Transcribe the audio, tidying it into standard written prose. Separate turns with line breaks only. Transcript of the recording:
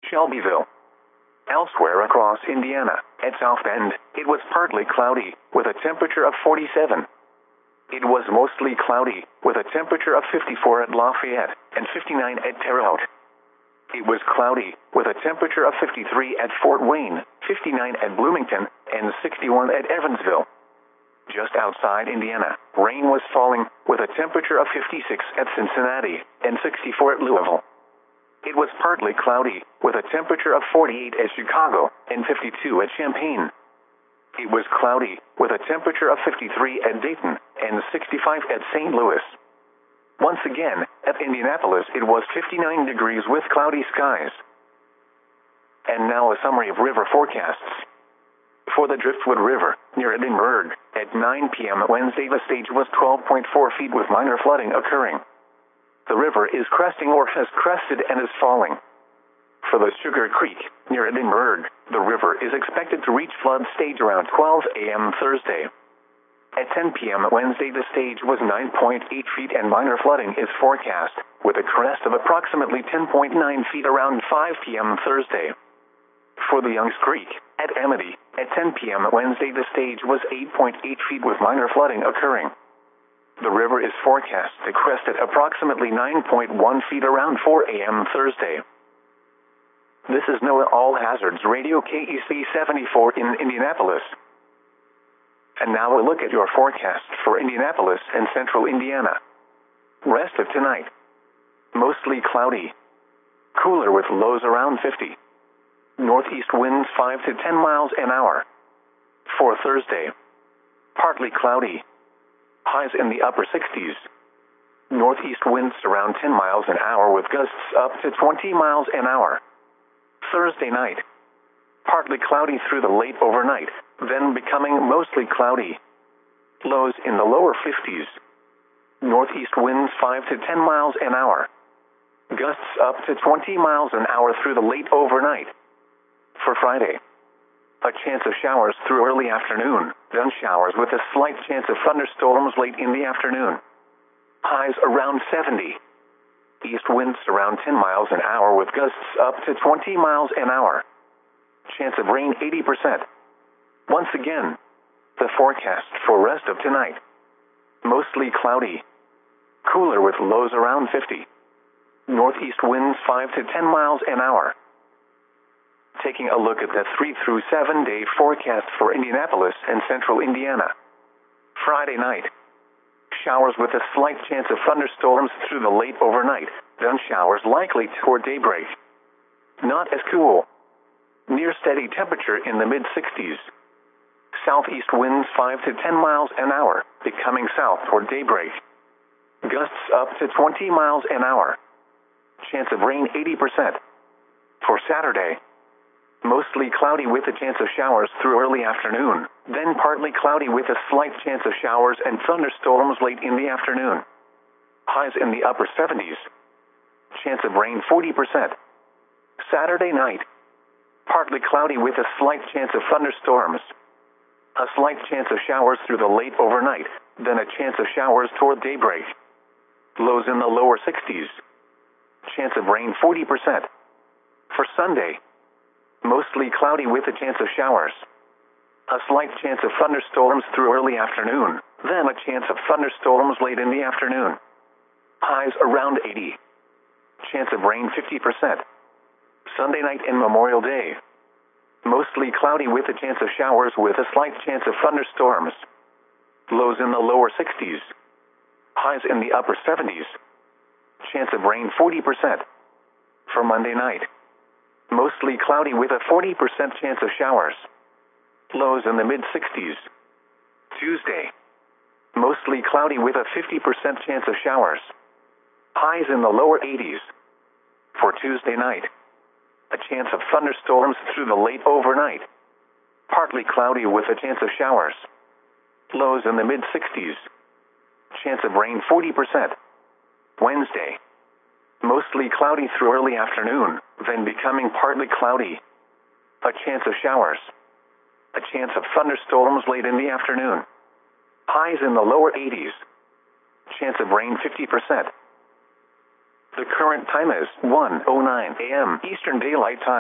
Shelbyville. Elsewhere across Indiana, at South Bend, it was partly cloudy, with a temperature of 47. It was mostly cloudy, with a temperature of 54 at Lafayette, and 59 at Terre Haute. It was cloudy, with a temperature of 53 at Fort Wayne, 59 at Bloomington, and 61 at Evansville. Just outside Indiana, rain was falling, with a temperature of 56 at Cincinnati, and 64 at Louisville. It was partly cloudy, with a temperature of 48 at Chicago, and 52 at Champaign. It was cloudy, with a temperature of 53 at Dayton, and 65 at St. Louis. Once again, at Indianapolis it was 59 degrees with cloudy skies. And now a summary of river forecasts. For the Driftwood River, near Edinburgh, at 9 p.m. Wednesday the stage was 12.4 feet with minor flooding occurring. The river is cresting or has crested and is falling. For the Sugar Creek, near Edinburgh, the river is expected to reach flood stage around 12 a.m. Thursday. At 10 p.m. Wednesday the stage was 9.8 feet and minor flooding is forecast, with a crest of approximately 10.9 feet around 5 p.m. Thursday. For the Youngs Creek, at Amity, at 10 p.m. Wednesday the stage was 8.8 feet with minor flooding occurring. The river is forecast to crest at approximately 9.1 feet around 4 a.m. Thursday. This is NOAA All Hazards Radio KEC 74 in Indianapolis. And now a look at your forecast for Indianapolis and central Indiana. Rest of tonight. Mostly cloudy. Cooler with lows around 50. Northeast winds 5 to 10 miles an hour. For Thursday. Partly cloudy. Highs in the upper 60s. Northeast winds around 10 miles an hour with gusts up to 20 miles an hour. Thursday night. Partly cloudy through the late overnight, then becoming mostly cloudy. Lows in the lower 50s. Northeast winds 5 to 10 miles an hour. Gusts up to 20 miles an hour through the late overnight. For Friday. A chance of showers through early afternoon, then showers with a slight chance of thunderstorms late in the afternoon. Highs around 70. East winds around 10 miles an hour with gusts up to 20 miles an hour. Chance of rain 80%. Once again, the forecast for rest of tonight. Mostly cloudy. Cooler with lows around 50. Northeast winds 5 to 10 miles an hour. Taking a look at the 3 through 7 day forecast for Indianapolis and central Indiana. Friday night. Showers with a slight chance of thunderstorms through the late overnight, then showers likely toward daybreak. Not as cool. Near steady temperature in the mid-60s. Southeast winds 5 to 10 miles an hour, becoming south toward daybreak. Gusts up to 20 miles an hour. Chance of rain 80%. For Saturday. Mostly cloudy with a chance of showers through early afternoon, then partly cloudy with a slight chance of showers and thunderstorms late in the afternoon. Highs in the upper 70s. Chance of rain 40%. Saturday night. Partly cloudy with a slight chance of thunderstorms. A slight chance of showers through the late overnight, then a chance of showers toward daybreak. Lows in the lower 60s. Chance of rain 40%. For Sunday. Mostly cloudy with a chance of showers. A slight chance of thunderstorms through early afternoon, then a chance of thunderstorms late in the afternoon. Highs around 80. Chance of rain 50%. Sunday night and Memorial Day. Mostly cloudy with a chance of showers with a slight chance of thunderstorms. Lows in the lower 60s. Highs in the upper 70s. Chance of rain 40%. For Monday night. Mostly cloudy with a 40% chance of showers. Lows in the mid-60s. Tuesday. Mostly cloudy with a 50% chance of showers. Highs in the lower 80s. For Tuesday night. A chance of thunderstorms through the late overnight. Partly cloudy with a chance of showers. Lows in the mid-60s. Chance of rain 40%. Wednesday. Mostly cloudy through early afternoon, then becoming partly cloudy. A chance of showers. A chance of thunderstorms late in the afternoon. Highs in the lower 80s. Chance of rain 50%. The current time is 1:09 a.m. Eastern Daylight Time.